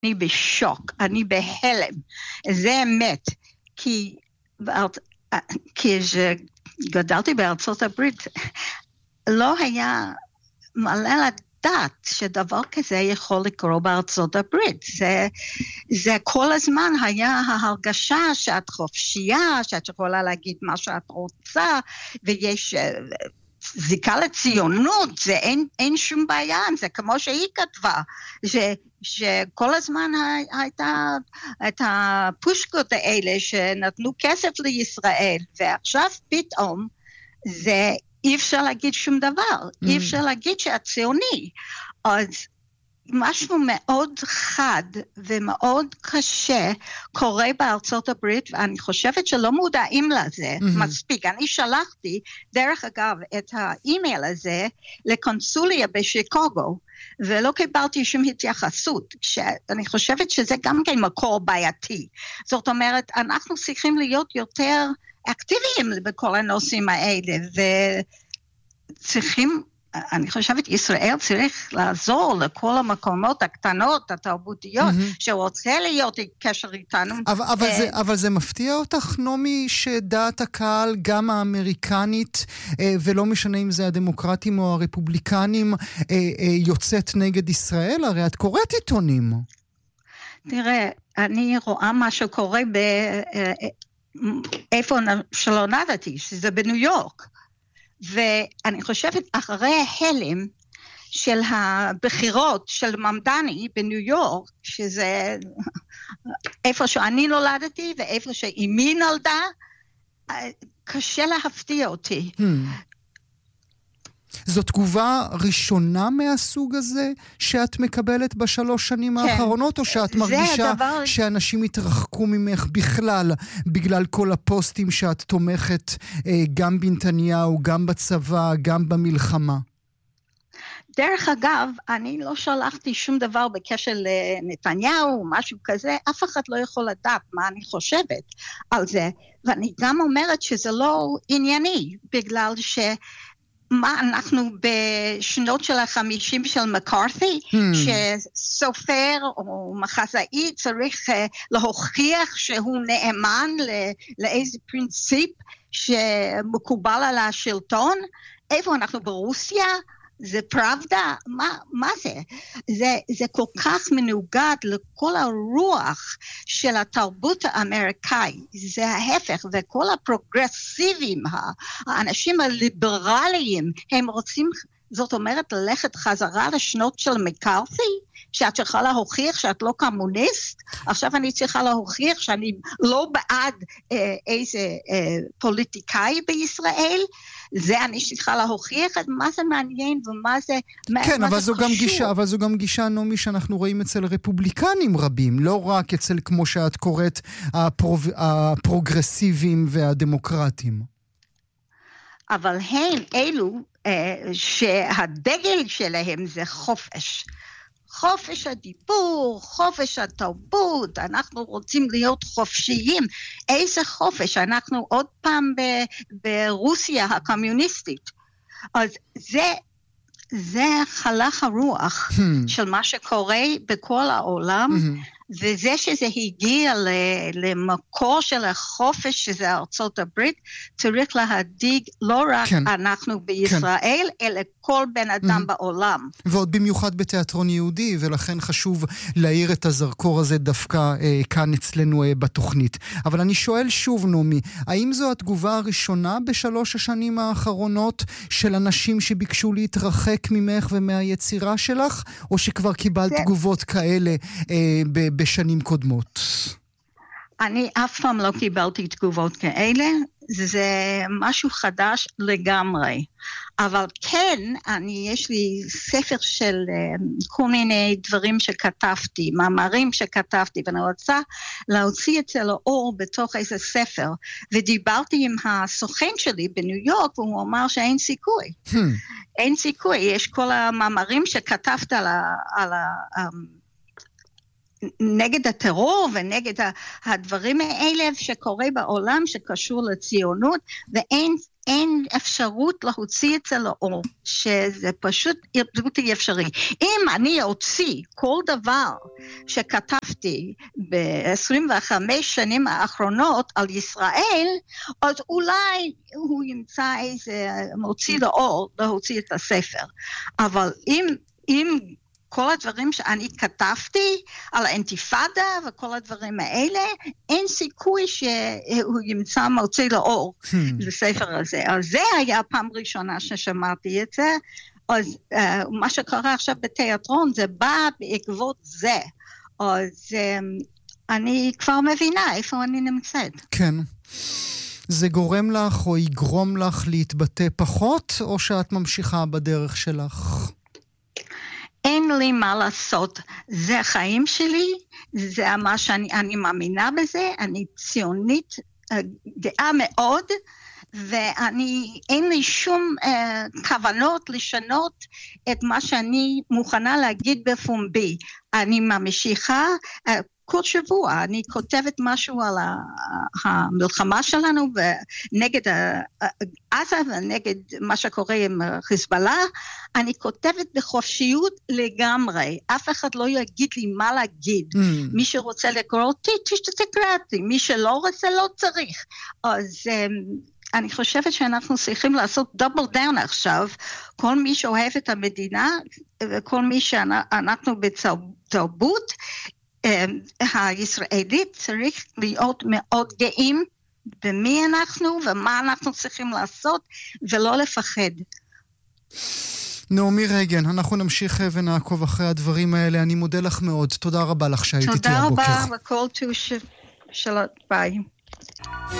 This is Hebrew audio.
אני בשוק, אני בהלם. זה אמת, כי כשגדלתי בארצות הברית, לא היה מעלה לדעת שדבר כזה יכול לקרות בארצות הברית. זה כל הזמן היה ההרגשה שאת חופשייה, שאת יכולה להגיד מה שאת רוצה, ויש זיקה לציונות, זה אין שום בעיה, זה כמו שהיא כתבה, שכל הזמן הייתה את הפושקות האלה שנתנו כסף לישראל, ועכשיו פתאום זה אי אפשר להגיד שום דבר, אי אפשר להגיד שאת ציוני, אז משהו מאוד חד ומאוד קשה קורה בארצות הברית, ואני חושבת שלא מודעים לזה מספיק. אני שלחתי, דרך אגב, את האימייל הזה לקונסוליה בשיקגו, ולא קיבלתי שום התייחסות, שאני חושבת שזה גם כן מקור בעייתי. זאת אומרת, אנחנו צריכים להיות יותר אקטיביים בכל הנושאים האלה, וצריכים, אני חושבת, ישראל צריך לעזור לכל המקומות הקטנות, התרבותיות, שרוצה להיות קשר איתנו. אבל זה מפתיע אותך, נעמי, שדעת הקהל, גם האמריקנית, ולא משנה אם זה הדמוקרטים או הרפובליקנים, יוצאת נגד ישראל? הרי את קוראת עיתונים. תראה, אני רואה מה שקורה איפה שלא נדעתי, שזה בניו יורק. ואני חושבת אחרי ההלם של הבחירות של ממדני בניו יורק, שזה איפה שאני נולדתי ואיפה שאימי נולדה, קשה להפתיע אותי. זו תגובה ראשונה מהסוג הזה שאת מקבלת בשלוש שנים האחרונות, או שאת מרגישה שאנשים התרחקו ממך בכלל, בגלל כל הפוסטים שאת תומכת גם בנתניהו, גם בצבא, גם במלחמה? דרך אגב, אני לא שלחתי שום דבר בקשר לנתניהו, משהו כזה, אף אחד לא יכול לדעת מה אני חושבת על זה, ואני גם אומרת שזה לא ענייני, בגלל מה אנחנו בשנות של ה-50 של מקארתי, שסופר או מחזאי צריך להוכיח שהוא נאמן לאיזה פרינציפ שמקובל על השלטון. איפה אנחנו ברוסיה? זה פראבדה? מה זה? זה כל כך מנוגד לכל הרוח של התרבות האמריקאית. זה ההפך, וכל הפרוגרסיביים, האנשים הליברליים, הם רוצים, זאת אומרת, ללכת חזרה לשנות של מקארתי, שאת צריכה להוכיח שאת לא קומוניסט, עכשיו אני צריכה להוכיח שאני לא בעד איזה פוליטיקאי בישראל, זה אני צריכה להוכיח את מה זה מעניין ומה זה כן, אבל זו גם גישה, נעמי, שאנחנו רואים אצל רפובליקנים רבים, לא רק אצל, כמו שאת קוראת, הפרוגרסיביים והדמוקרטים. אבל הם אלו שהדגל שלהם זה חופש. חופש הדיבור, חופש התרבות, אנחנו רוצים להיות חופשיים. איזה חופש? אנחנו עוד פעם ברוסיה הקומיוניסטית. אז זה חלך הרוח של מה שקורה בכל העולם, וזה שזה הגיע למקור של החופש, שזה ארצות הברית, צריך להדיג לא רק אנחנו בישראל, אלא כל בן אדם בעולם. ועוד במיוחד בתיאטרון יהודי, ולכן חשוב להאיר את הזרקור הזה דווקא כאן אצלנו בתוכנית. אבל אני שואל שוב, נעמי, האם זו התגובה הראשונה בשלוש השנים האחרונות של אנשים שביקשו להתרחק ממך ומהיצירה שלך, או שכבר קיבלת תגובות כאלה בשנים קודמות? אני אף פעם לא קיבלתי תגובות כאלה, זה משהו חדש לגמרי. אבל כן, יש לי ספר של כל מיני דברים שכתבתי, מאמרים שכתבתי, ואני רוצה להוציא את זה לאור בתוך איזה ספר, ודיברתי עם הסוכן שלי בניו יורק, והוא אמר שאין סיכוי. אין סיכוי, יש כל המאמרים שכתבת על נגד הטרור ונגד הדברים האלה שקורה בעולם שקשור לציונות, ואין אפשרות להוציא את זה לאור, שזה פשוט בלתי אפשרי. אם אני אוציא כל דבר שכתבתי ב-25 שנים האחרונות על ישראל, אז אולי הוא ימצא איזה מוציא לאור להוציא את הספר. אבל אם כל הדברים שאני כתבתי על האינתיפאדה וכל הדברים האלה, אין סיכוי שהוא ימצא מוציא לאור בספר הזה. אז זה היה הפעם ראשונה ששמעתי את זה. אז מה שקרה עכשיו בתיאטרון, זה בא בעקבות זה. אז אני כבר מבינה איפה אני נמצאת. כן. זה גורם לך או יגרום לך להתבטא פחות, או שאת ממשיכה בדרך שלך? אין לי מה לעשות, זה החיים שלי, זה מה שאני מאמינה בזה, אני ציונית גאה מאוד, ואין לי שום כוונות לשנות את מה שאני מוכנה להגיד בפומבי. אני ממשיכה, כל שבוע אני כותבת משהו על המלחמה שלנו ונגד עזה ונגד מה שקורה עם חיזבאללה, אני כותבת בחופשיות לגמרי, אף אחד לא יגיד לי מה להגיד, מי שרוצה לקרוא אותי, תקרא אותי, מי שלא רוצה לא צריך. אז אני חושבת שאנחנו צריכים לעשות דאבל דאון עכשיו, כל מי שאוהב את המדינה וכל מי שאנחנו בתרבות הישראלית צריך להיות מאוד גאים במי אנחנו ומה אנחנו צריכים לעשות ולא לפחד. נעמי רגן, אנחנו נמשיך ונעקוב אחרי הדברים האלה. אני מודה לך מאוד. תודה רבה לך שהיית איתי הבוקר. תודה רבה וכל טוב שלום. ביי.